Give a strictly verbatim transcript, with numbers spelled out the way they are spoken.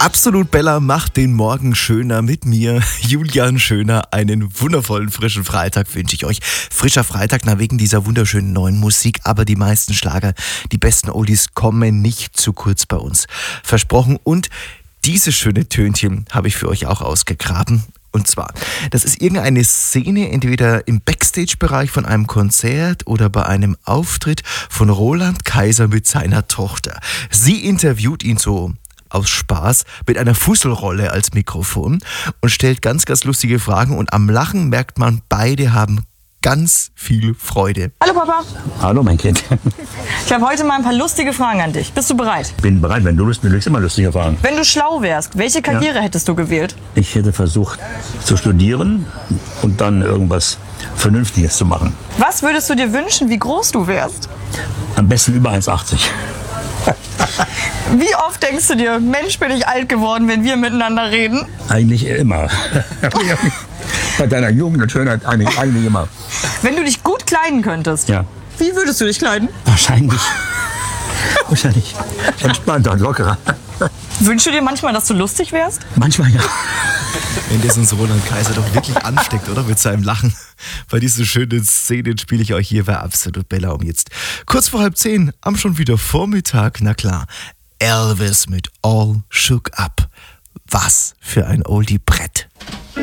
Absolut Bella macht den Morgen schöner mit mir, Julian Schöner. Einen wundervollen, frischen Freitag wünsche ich euch. Frischer Freitag, na wegen dieser wunderschönen neuen Musik, aber die meisten Schlager, die besten Oldies kommen nicht zu kurz bei uns. Versprochen. Und diese schöne Tönchen habe ich für euch auch ausgegraben. Und zwar, das ist irgendeine Szene, entweder im Backstage-Bereich von einem Konzert oder bei einem Auftritt von Roland Kaiser mit seiner Tochter. Sie interviewt ihn so aus Spaß mit einer Fusselrolle als Mikrofon und stellt ganz, ganz lustige Fragen. Und am Lachen merkt man, beide haben ganz viel Freude. Hallo Papa. Hallo mein Kind. Ich habe heute mal ein paar lustige Fragen an dich. Bist du bereit? Bin bereit, wenn du Lust, du legst immer lustige Fragen. Wenn du schlau wärst, welche Karriere Ja. hättest du gewählt? Ich hätte versucht zu studieren und dann irgendwas Vernünftiges zu machen. Was würdest du dir wünschen, wie groß du wärst? Am besten über eins Komma achtzig. Wie oft denkst du dir, Mensch, bin ich alt geworden, wenn wir miteinander reden? Eigentlich immer. Bei deiner Jugend und Schönheit eigentlich, eigentlich immer. Wenn du dich gut kleiden könntest, Ja. wie würdest du dich kleiden? Wahrscheinlich. Wahrscheinlich entspannter und lockerer. Wünschst du dir manchmal, dass du lustig wärst? Manchmal ja. Wenn das uns Roland Kaiser doch wirklich ansteckt, oder? Mit seinem Lachen. Bei diesen schönen Szenen spiele ich euch hier bei Absolut Bella um jetzt. Kurz vor halb zehn, am schon wieder Vormittag, na klar. Elvis mit All Shook Up. Was für ein Oldie-Brett.